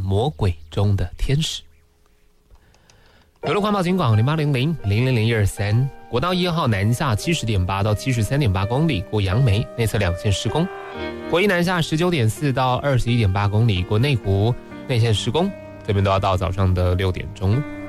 魔鬼中的天使。有了环保警广0800-000-123，国道1号南下70.8到73.8公里过杨梅，内侧两线施工；国一南下19.4到21.8公里过内湖，内线施工，这边都要到早上的6点钟。